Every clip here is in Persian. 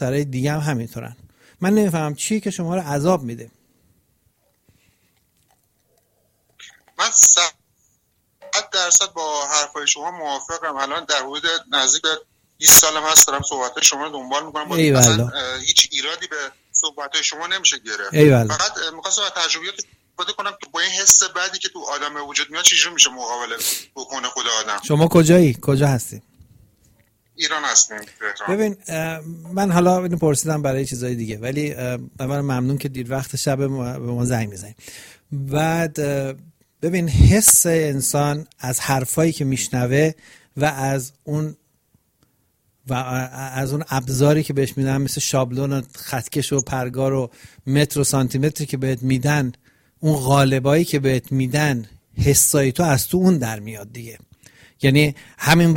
دخترای دیگه هم همینطورن. من نمیفهمم چیه که شما رو عذاب میده. من 100% با حرفای شما موافقم. الان در حدود نزدیک به 20 سالم هست دارم صحبت‌های شما رو دنبال می‌کنم. اصلا هیچ ایرادی به صحبت‌های شما نمیشه گرفت. فقط می‌خواستم از تجربیات استفاده کنم که با این حس بعدی که تو آدم وجود میاد چجوری میشه مقابله بکنه خود آدم. شما کجایی؟ کجا هستی؟ ایران هستیم. ببین من حالا اینو پرسیدم برای چیزای دیگه، ولی اولا ممنون که دیر وقت شب به ما زنگ میزنید. بعد ببین حس انسان از حرفایی که میشنوه و از اون ابزاری که بهش میدن مثل شابلون و خطکش و پرگار و متر و سانتی متری که بهت میدن، اون قالبایی که بهت میدن، حسای تو از تو اون در میاد دیگه. یعنی همون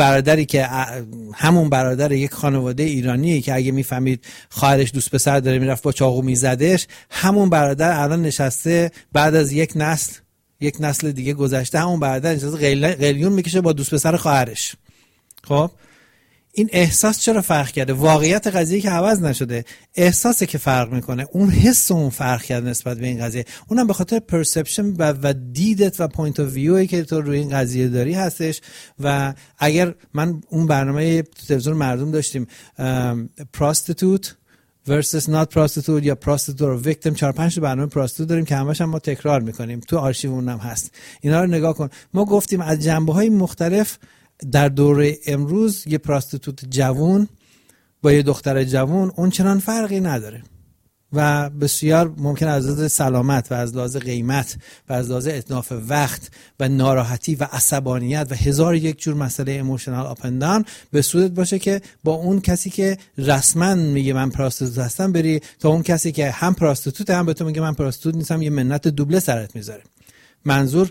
برادر یک خانواده ایرانیه که اگه میفهمید خواهرش دوست پسر داره میرفت با چاقو میزدش، همون برادر الان نشسته بعد از یک نسل دیگه گذشته، همون برادر نشسته قلیون میکشه با دوست پسر خواهرش. خب این احساس چرا فرق کرده؟ واقعیت قضیه که عوض نشده، احساسه که فرق میکنه. اون حس اون فرق کرده نسبت به این قضیه، اونم به خاطر پرسپشن و دیدت و پوینت اف ویوی که تو روی این قضیه داری هستش. و اگر من اون برنامه تلویزیون مردم داشتیم پراستیتوت versus not prostitute یا prostitute or victim، 4-5 برنامه پراستیتوت داریم که همش هم ما تکرار میکنیم، تو آرشیومون هم هست. اینا رو نگاه کن. ما گفتیم از جنبه‌های مختلف در دوره امروز یه پراستیتوت جوون با یه دختر جوون اون چنان فرقی نداره و بسیار ممکن از لحاظ سلامت و از لحاظ قیمت و از لحاظ اتلاف وقت و ناراحتی و عصبانیت و هزار یک جور مسئله ایموشنال آپ اند داون به صورت باشه که با اون کسی که رسما میگه من پراستیتوت هستم بری تا اون کسی که هم پراستیتوت هم به تو میگه من پراستیتوت نیستم، یه منت دوبله سرت میذاره. منظور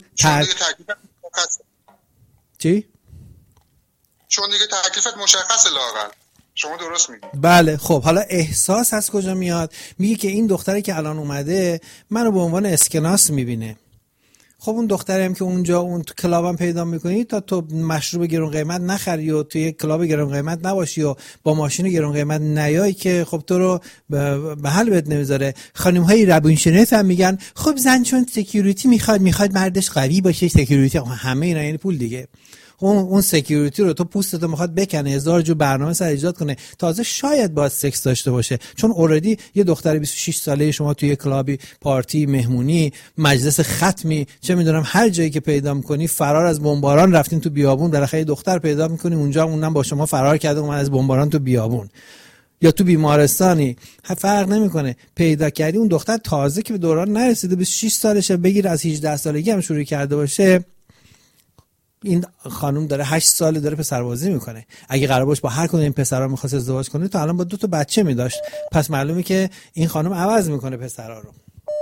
چی؟ چون دیگه تکلیفت مشخصه لااقل. شما درست میگی. بله. خب حالا احساس از کجا میاد؟ میگه که این دختری که الان اومده منو به عنوان اسکناس میبینه. خب اون دختری هم که اونجا اون تو کلابم پیدا میکنی تا تو مشروب گرون قیمت نخری و توی کلاب گرون قیمت نباشی و با ماشین گرون قیمت نیای که خب تو رو به حل بهت نمیذاره. خانم های روانشناس هم میگن خب زن چون سکیوریتی میخواد مردش قوی باشه، سکیوریتی همه اینا یعنی پول دیگه. اون سکیوریتی رو تو پوستتو میخواد بکنه، هزار جو برنامه سر ایجاد کنه، تازه شاید باید سکس داشته باشه. چون اوردی یه دختر 26 ساله شما توی کلابی، پارتی، مهمونی، مجلس ختمی، چه میدونم هر جایی که پیدا میکنی، فرار از بمباران رفتین تو بیابون، بالاخره یه دختر پیدا میکنی اونجا، اونم با شما فرار کرده اومد از بمباران تو بیابون یا تو بیمارستانی، فرق نمیکنه پیدا کردی. اون دختر تازه که به دوران نرسیده، 26 سالشه، بگیر از 18 سالگی هم شروع کرده باشه، این خانم داره 8 ساله داره پسربازی میکنه. اگه قرار باشه با هر کدوم این پسرا میخواست ازدواج کنه تو الان با 2 تا بچه میداشت. پس معلومه که این خانم عوض میکنه پسرا رو.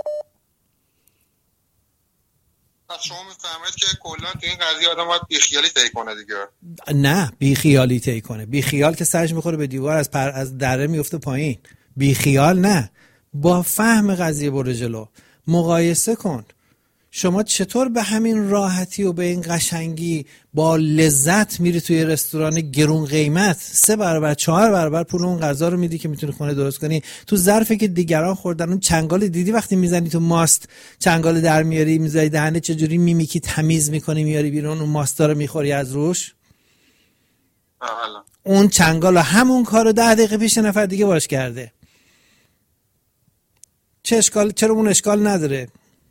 پس شما میفهمید که کلا تو این قضیه آدم باید بیخیالی طی کنه دیگه. نه بیخیالی طی کنه. بیخیال که سرش میخوره به دیوار، از دره میفته پایین. بیخیال نه، با فهم قضیه برو جلو، مقایسه کن. شما چطور به همین راحتی و به این قشنگی با لذت میری توی رستوران گرون قیمت 3 برابر 4 برابر پول اون غذا رو میدی که میتونی خونه درست کنی، تو ظرفی که دیگران خوردن. اون چنگال دیدی وقتی میزنی تو ماست، چنگال در میاری میذاری دهنه، چجوری میمیکی تمیز میکنی میاری بیرون، اون ماستا رو میخوری از روش. اون چنگال همون کارو 10 دقیقه پیش نفر دیگه باش کرده. چه اشکال؟ چرا اون اشکال نداره؟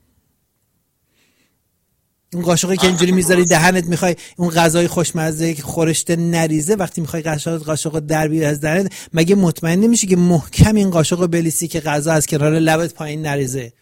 اون قاشقی که اینجوری میذاری دهنت، میخوای اون غذای خوشمزه که خورشته نریزه، وقتی میخوای قاشق در بیاری از دهنت، مگه مطمئن نمیشی که محکم این قاشق بلیسی که غذا از کنار لبت پایین نریزه؟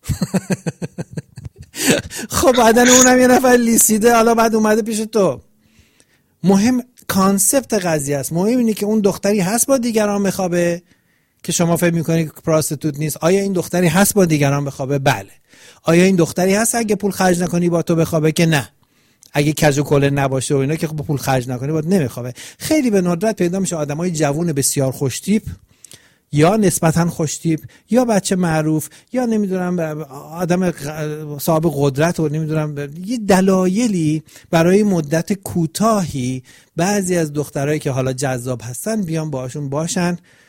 خب بعدن اونم یه نفر لیسیده، حالا بعد اومده پیش تو. مهم کانسپت قضیه است. مهم اینه که اون دختری هست با دیگران بخوابه که شما فکر میکنی پراستیتوت نیست. آیا این دختری هست با دیگران بخوابه؟ بله. آیا این دختری هست اگه پول خرج نکنی با تو بخوابه؟ که نه. اگه کج و کله نباشه و اینا که با پول خرج نکنی با نمیخوابه. خیلی به ندرت پیدا میشه آدمای جوون بسیار خوش تیپ یا نسبتاً خوش تیپ یا بچه معروف یا نمیدونم آدم صاحب قدرت و نمیدونم یه دلایلی برای مدت کوتاهی بعضی از دخترایی که حالا جذاب هستن بیان باشون باشن